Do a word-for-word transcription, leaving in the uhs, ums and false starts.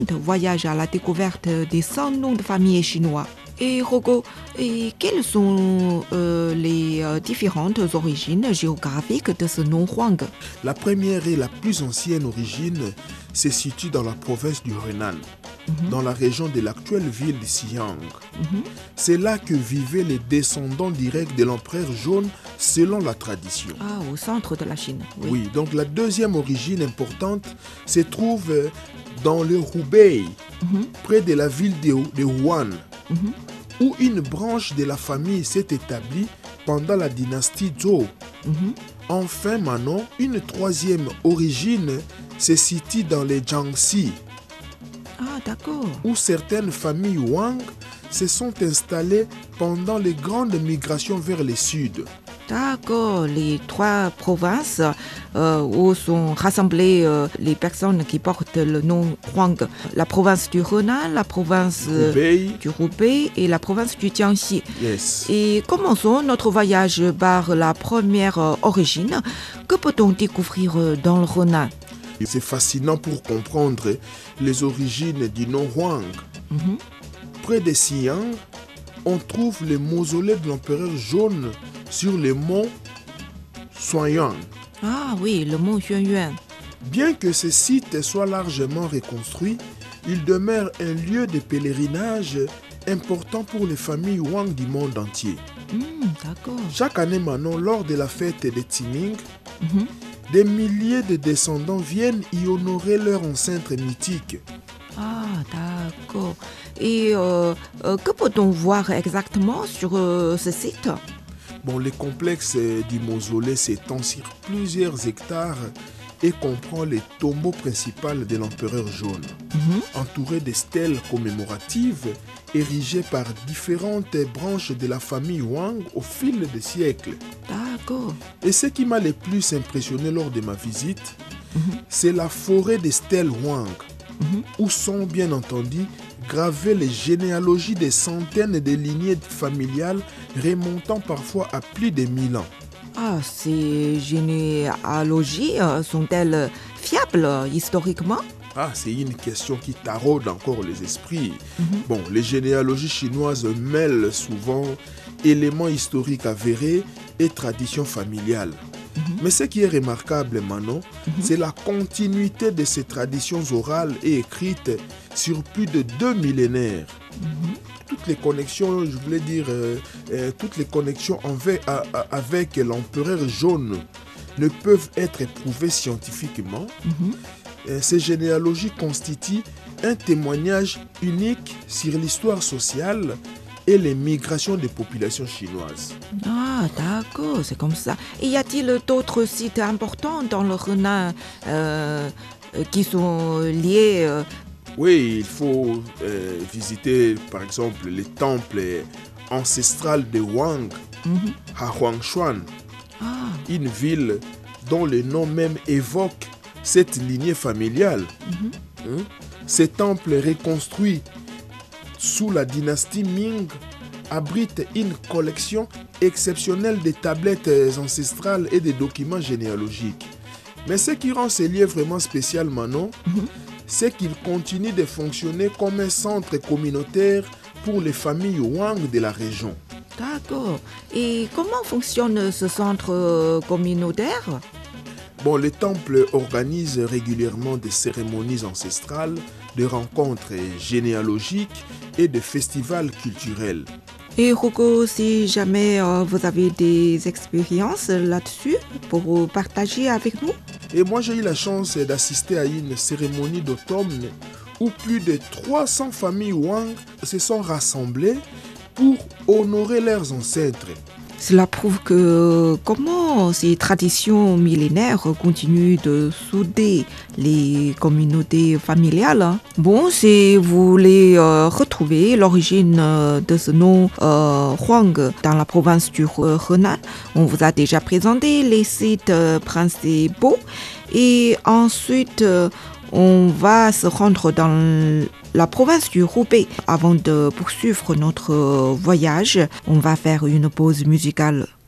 voyage à la découverte des cent noms de familles chinois. Et Rogo, et quelles sont euh, les euh, différentes origines géographiques de ce nom Huang? La première et la plus ancienne origine se situe dans la province du Henan, mm-hmm. dans la région de l'actuelle ville de Xi'an. Mm-hmm. C'est là que vivaient les descendants directs de l'empereur jaune selon la tradition. Ah, au centre de la Chine. Oui, oui, donc la deuxième origine importante se trouve dans le Hubei, mm-hmm. près de la ville de, de Wuhan. Mm-hmm. où une branche de la famille s'est établie pendant la dynastie Zhou. Mm-hmm. Enfin, Manon, une troisième origine se situe dans les Jiangxi. Ah, d'accord. Où certaines familles Wang se sont installées pendant les grandes migrations vers le sud. D'accord, les trois provinces euh, où sont rassemblées euh, les personnes qui portent le nom Huang. La province du Henan, la province Hubei. du Hubei et la province du Jiangxi. Yes. Et commençons notre voyage par la première euh, origine. Que peut-on découvrir dans le Henan? C'est fascinant pour comprendre les origines du nom Huang. Mm-hmm. Près de Xi'an, on trouve le mausolée de l'empereur jaune sur le mont Xuanyuan. Ah oui, le mont Xuanyuan. Bien que ce site soit largement reconstruit, il demeure un lieu de pèlerinage important pour les familles Wang du monde entier. Mm, d'accord. Chaque année, Manon, lors de la fête de Qiming, mm-hmm. des milliers de descendants viennent y honorer leur ancêtre mythique. Ah, d'accord. Et euh, euh, que peut-on voir exactement sur euh, ce site? Bon, le complexe du mausolée s'étend sur plusieurs hectares et comprend les tombeaux principaux de l'empereur jaune, mm-hmm. entouré de stèles commémoratives érigées par différentes branches de la famille Wang au fil des siècles. D'accord. Et ce qui m'a le plus impressionné lors de ma visite, mm-hmm. c'est la forêt des stèles Wang, mm-hmm. où sont bien entendu gravées les généalogies des centaines de lignées familiales remontant parfois à plus de mille ans. Ah, ces généalogies sont-elles fiables historiquement? Ah, c'est une question qui taraude encore les esprits. Mm-hmm. Bon, les généalogies chinoises mêlent souvent éléments historiques avérés et traditions familiales. Mm-hmm. Mais ce qui est remarquable, Manon, mm-hmm. c'est la continuité de ces traditions orales et écrites sur plus de deux millénaires. Mm-hmm. Toutes les connexions, je voulais dire, euh, euh, toutes les connexions avec, à, à, avec l'empereur jaune ne peuvent être prouvées scientifiquement. Mm-hmm. Euh, ces généalogies constituent un témoignage unique sur l'histoire sociale et les migrations des populations chinoises. Ah, d'accord, c'est comme ça. Et y a-t-il d'autres sites importants dans le Henan euh, qui sont liés euh... Oui, il faut euh, visiter par exemple les temples ancestrales de Wang, mm-hmm. à Huangshan, ah. une ville dont le nom même évoque cette lignée familiale. Mm-hmm. hein? Ces temples reconstruits sous la dynastie Ming abrite une collection exceptionnelle de tablettes ancestrales et de documents généalogiques. Mais ce qui rend ces lieux vraiment spéciaux, Manon, mm-hmm. c'est qu'il continue de fonctionner comme un centre communautaire pour les familles Wang de la région. D'accord. Et comment fonctionne ce centre communautaire? Bon, les temples organisent régulièrement des cérémonies ancestrales, de rencontres généalogiques et de festivals culturels. Et Rogo, si jamais euh, vous avez des expériences là-dessus pour partager avec nous? Et moi, j'ai eu la chance d'assister à une cérémonie d'automne où plus de trois cents familles Wang se sont rassemblées pour honorer leurs ancêtres. Cela prouve que comment ces traditions millénaires continuent de souder les communautés familiales. Bon, si vous voulez euh, retrouver l'origine euh, de ce nom euh, Huang dans la province du Henan, on vous a déjà présenté les sites euh, principaux et ensuite euh, on va se rendre dans la province du Hubei. Avant de poursuivre notre voyage, on va faire une pause musicale.